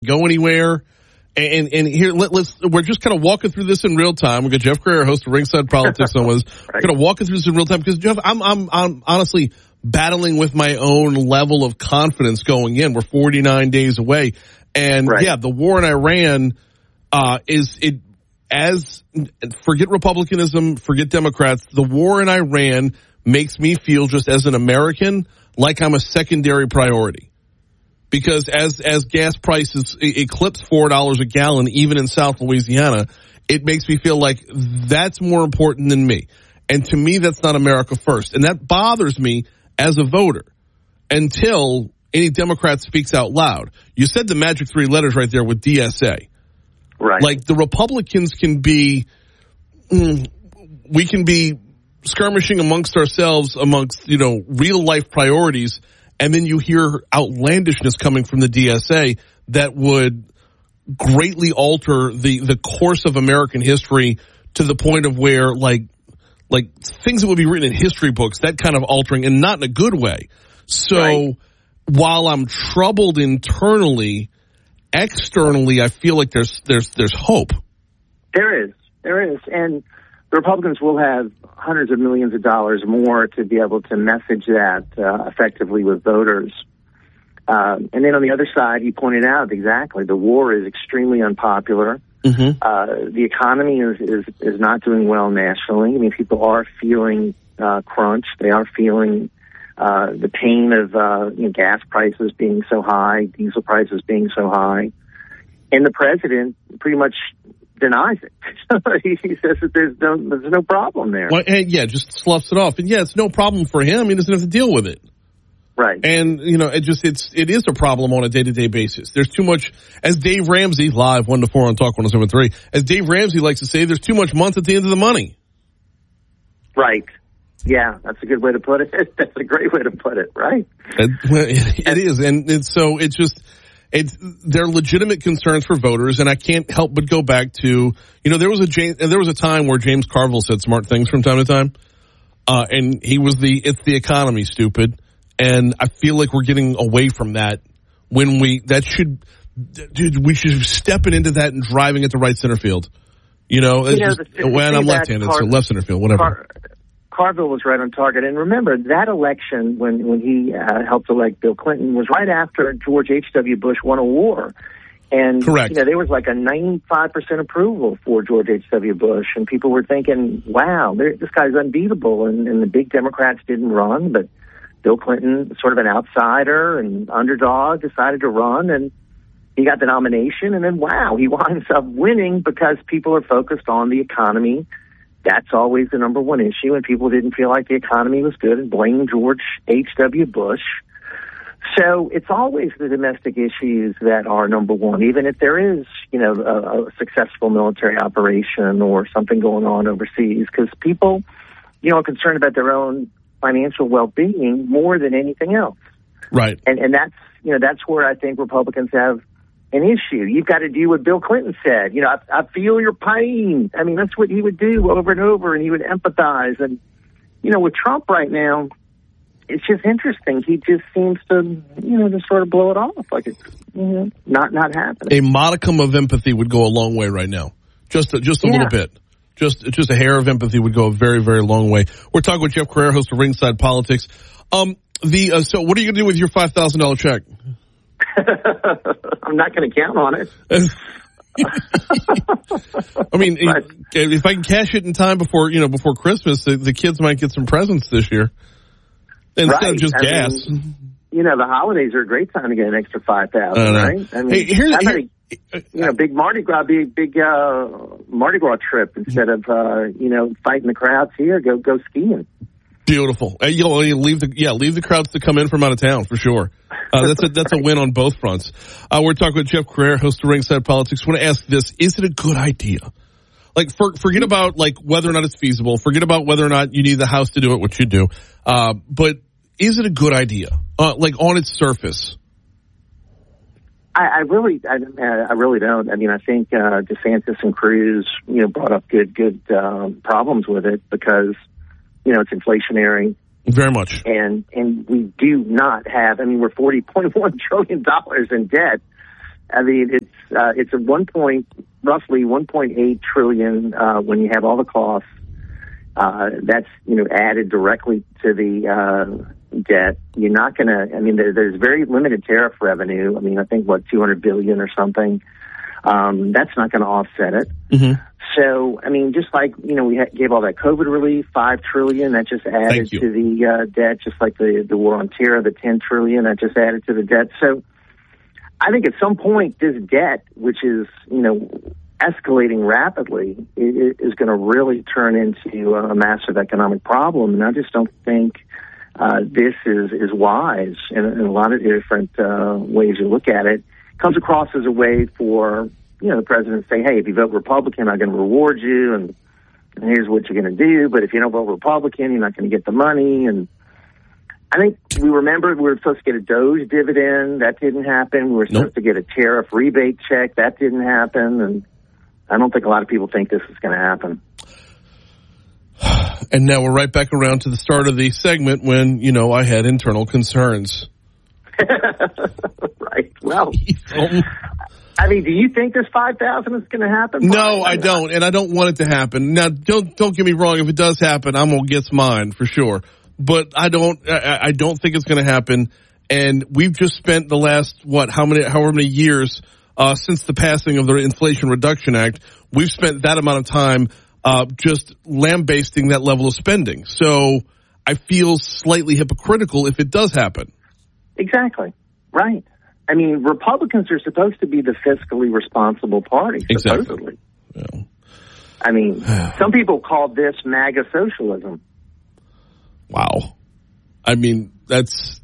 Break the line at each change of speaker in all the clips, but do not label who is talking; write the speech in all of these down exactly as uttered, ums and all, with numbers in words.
go anywhere. And and here, let, let's we're just kind of walking through this in real time. We got Jeff Crayer, host of Ringside Politics, on with us. We're kind of walking through this in real time because Jeff, I'm I'm I'm honestly battling with my own level of confidence going in. We're forty-nine days away, and right. yeah, the war in Iran uh, is it as forget Republicanism, forget Democrats. The war in Iran makes me feel just as an American like I'm a secondary priority. Because as as gas prices eclipse four dollars a gallon, even in South Louisiana, it makes me feel like that's more important than me. And to me, that's not America first. And that bothers me as a voter until any Democrat speaks out loud. You said the magic three letters right there with D S A.
Right.
Like the Republicans can be, mm, we can be skirmishing amongst ourselves amongst, you know, real life priorities. And then you hear outlandishness coming from the D S A that would greatly alter the, the course of American history to the point of where, like, like things that would be written in history books, that kind of altering, and not in a good way. So right. while I'm troubled internally, externally, I feel like there's there's there's hope.
There is, there is, and the Republicans will have hundreds of millions of dollars more to be able to message that uh, effectively with voters. Um, and then on the other side, you pointed out exactly, the war is extremely unpopular.
Mm-hmm.
Uh, the economy is, is, is not doing well nationally. I mean, people are feeling uh, crunch. They are feeling uh, the pain of uh, you know, gas prices being so high, diesel prices being so high. And the president pretty much denies it. He says that there's no, there's no problem there.
Well, and yeah, just sloughs it off. And yeah, it's no problem for him. He doesn't have to deal with it.
Right.
And, you know, it just, it's, it is a problem on a day-to-day basis. There's too much, as Dave Ramsey, live one to four on Talk one oh seven point three, as Dave Ramsey likes to say, there's too much month at the end of the money.
Right. Yeah, that's a good way to put it. That's a great way to put it, right?
It, it, it is. And it's so, it's just, It's, they're legitimate concerns for voters, and I can't help but go back to, you know, there was a James, there was a time where James Carville said smart things from time to time, uh, and he was the it's the economy, stupid, and I feel like we're getting away from that when we that should, dude, we should be stepping into that and driving it to right center field, you know.
You know
just,
the, the
when I'm left-handed, Car- so left center field, whatever.
Car- Carville was right on target. And remember, that election, when, when he uh, helped elect Bill Clinton, was right after George H W. Bush won a war. And
Correct.
You know, there was like a ninety-five percent approval for George H W. Bush. And people were thinking, wow, this guy's unbeatable. And, and the big Democrats didn't run, but Bill Clinton, sort of an outsider and underdog, decided to run. And he got the nomination. And then, wow, he winds up winning because people are focused on the economy. That's always the number one issue, and people didn't feel like the economy was good and blamed George H W. Bush. So it's always the domestic issues that are number one, even if there is, you know, a, a successful military operation or something going on overseas, because people, you know, are concerned about their own financial well-being more than anything else.
Right.
And and that's, you know, that's where I think Republicans have an issue. You've got to do what Bill Clinton said. You know, I, I feel your pain. I mean, that's what he would do over and over, and he would empathize. And, you know, with Trump right now, it's just interesting. He just seems to, you know, just sort of blow it off like it's, you know, not, not happening.
A modicum of empathy would go a long way right now. Just a, just a
yeah.
little bit. Just just a hair of empathy would go a very, very long way. We're talking with Jeff Crayer, host of Ringside Politics. Um, the uh, so what are you going to do with your five thousand dollars check?
I'm not going to count on it.
I mean, but, if I can cash it in time before, you know, before Christmas, the, the kids might get some presents this year instead
right.
of just
I
gas.
Mean, you know, the holidays are a great time to get an extra five thousand, right? I mean,
hey, here's,
how about
here,
a, you know, big Mardi Gras, big big uh, Mardi Gras trip instead of uh, you know fighting the crowds here. Go go skiing.
Beautiful. Uh, you know, leave the yeah, leave the crowds to come in from out of town for sure. Uh, that's a that's a win on both fronts. Uh, we're talking with Jeff Crayer, host of Ringside Politics. I want to ask this: is it a good idea? Like, for, forget about like whether or not it's feasible. Forget about whether or not you need the House to do it, which you do. Uh, but is it a good idea? Uh, like on its surface.
I, I really, I, I really don't. I mean, I think uh, DeSantis and Cruz, you know, brought up good good um, problems with it because, you know, it's inflationary.
Very much.
And and we do not have, I mean, we're forty point one trillion dollars in debt. I mean, it's uh, it's a one point, roughly one point eight trillion uh, when you have all the costs. Uh, that's, you know, added directly to the uh, debt. You're not going to, I mean, there, there's very limited tariff revenue. I mean, I think, what, two hundred billion dollars or something. Um, that's not going to offset it.
Mm-hmm.
So, I mean, just like, you know, we ha- gave all that COVID relief, five trillion dollars, that just added to the uh, debt, just like the, the war on terror, the ten trillion dollars, that just added to the debt. So I think at some point this debt, which is, you know, escalating rapidly, is going to really turn into a massive economic problem. And I just don't think uh, this is, is wise in, in a lot of different uh, ways you look at it. It comes across as a way for, you know, the president to say, hey, if you vote Republican, I'm going to reward you, and, and here's what you're going to do. But if you don't vote Republican, you're not going to get the money. And I think we remembered we were supposed to get a DOGE dividend. That didn't happen. We were supposed nope. to get a tariff rebate check. That didn't happen. And I don't think a lot of people think this is going to happen.
And now we're right back around to the start of the segment when, you know, I had internal concerns.
Right. Well, I mean, do you think this five thousand is going to happen?
No, I don't, and I don't want it to happen. Now, don't don't get me wrong. If it does happen, I'm gonna get mine for sure. But I don't, I, I don't think it's going to happen. And we've just spent the last what, how many, however many years uh, since the passing of the Inflation Reduction Act, we've spent that amount of time uh, just lambasting that level of spending. So I feel slightly hypocritical if it does happen.
Exactly. Right. I mean, Republicans are supposed to be the fiscally responsible party, supposedly.
Exactly. Yeah.
I mean, some people call this MAGA socialism.
Wow. I mean, that's,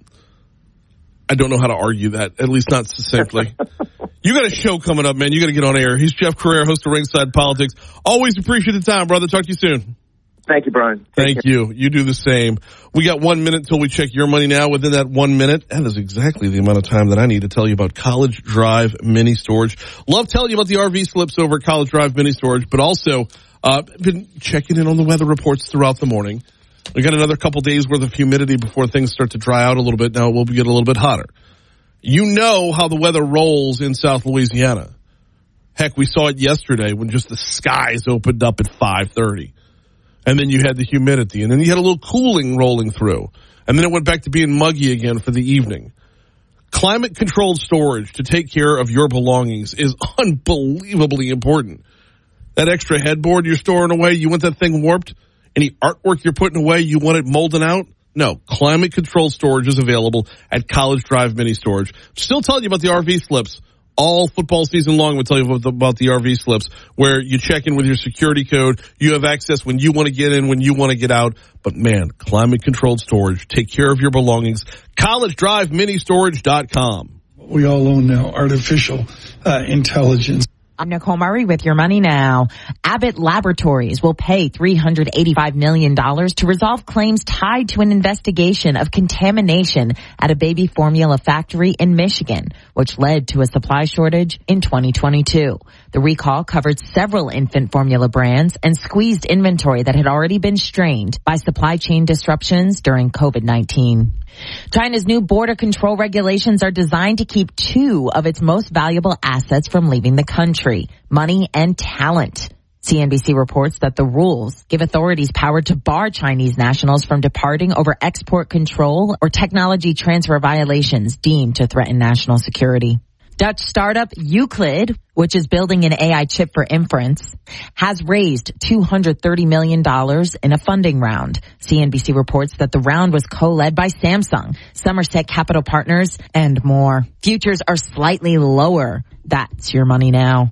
I don't know how to argue that, at least not succinctly. You got a show coming up, man. You got to get on air. He's Jeff Crair, host of Ringside Politics. Always appreciate the time, brother. Talk to you soon.
Thank you, Brian.
Thank you. You do the same. We got one minute until we check your money now. Within that one minute, that is exactly the amount of time that I need to tell you about College Drive Mini Storage. Love telling you about the R V slips over at College Drive Mini Storage, but also uh been checking in on the weather reports throughout the morning. We got another couple days worth of humidity before things start to dry out a little bit. Now it will get a little bit hotter. You know how the weather rolls in South Louisiana. Heck, we saw it yesterday when just the skies opened up at five thirty. And then you had the humidity. And then you had a little cooling rolling through. And then it went back to being muggy again for the evening. Climate-controlled storage to take care of your belongings is unbelievably important. That extra headboard you're storing away, you want that thing warped? Any artwork you're putting away, you want it molding out? No. Climate-controlled storage is available at College Drive Mini Storage. Still telling you about the R V slips. All football season long, we'll tell you about the, about the R V slips, where you check in with your security code. You have access when you want to get in, when you want to get out. But man, climate-controlled storage. Take care of your belongings. college drive mini storage dot com.
We all own now artificial uh, intelligence.
I'm Nicole Murray with Your Money Now. Abbott Laboratories will pay three hundred eighty-five million dollars to resolve claims tied to an investigation of contamination at a baby formula factory in Michigan, which led to a supply shortage in twenty twenty-two. The recall covered several infant formula brands and squeezed inventory that had already been strained by supply chain disruptions during COVID nineteen. China's new border control regulations are designed to keep two of its most valuable assets from leaving the country, money and talent. C N B C reports that the rules give authorities power to bar Chinese nationals from departing over export control or technology transfer violations deemed to threaten national security. Dutch startup Euclid, which is building an A I chip for inference, has raised two hundred thirty million dollars in a funding round. C N B C reports that the round was co-led by Samsung, Somerset Capital Partners, and more. Futures are slightly lower. That's Your Money Now.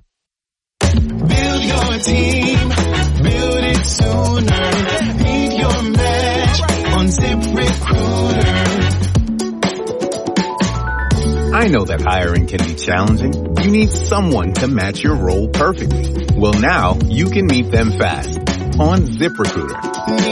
Build your team, build it sooner. Meet your match on ZipRecruiter.
I know that hiring can be challenging. You need someone to match your role perfectly. Well, now you can meet them fast on ZipRecruiter.